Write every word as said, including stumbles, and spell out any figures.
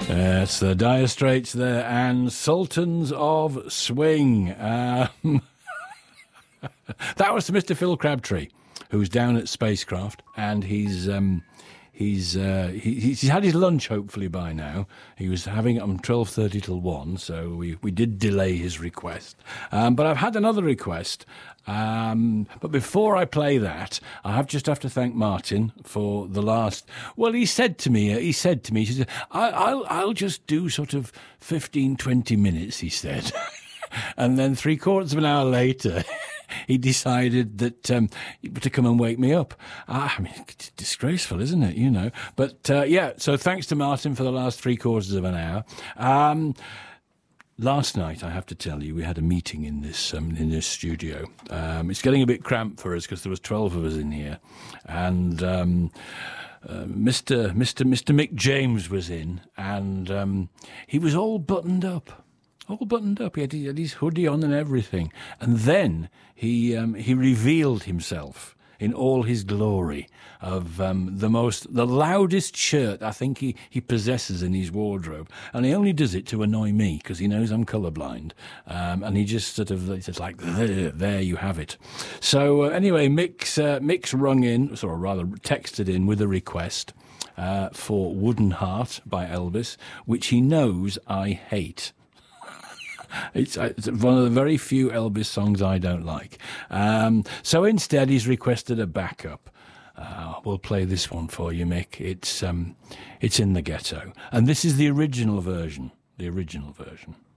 It's the Dire Straits there and Sultans of Swing. Um, that was Mister Phil Crabtree, who's down at Spacecraft, and he's um, he's uh, he, he's had his lunch hopefully by now. He was having it on twelve thirty till one, so we, we did delay his request. Um, but I've had another request. Um, but before I play that, I have just have to thank Martin for the last. Well, he said to me, he said to me, he said, I, I'll I'll just do sort of fifteen, twenty minutes. He said, and then three quarters of an hour later, he decided that um, to come and wake me up. Ah, I mean, it's disgraceful, isn't it? You know. But uh, yeah, so thanks to Martin for the last three quarters of an hour. Um, Last night, I have to tell you, we had a meeting in this um, in this studio. Um, it's getting a bit cramped for us because there was twelve of us in here, and um, uh, Mister Mister Mister Mick James was in, and um, he was all buttoned up, all buttoned up. He had, he had his hoodie on and everything, and then he um, he revealed himself in all his glory of um, the most, the loudest shirt I think he, he possesses in his wardrobe. And he only does it to annoy me because he knows I'm colourblind. Um, and he just sort of, it's like, there, there you have it. So uh, anyway, Mick's, uh, Mick's rung in, or rather texted in with a request uh, for Wooden Heart by Elvis, which he knows I hate. It's, it's one of the very few Elvis songs I don't like. Um, so instead, he's requested a backup. Uh, we'll play this one for you, Mick. It's um, it's In the Ghetto, and this is the original version. The original version.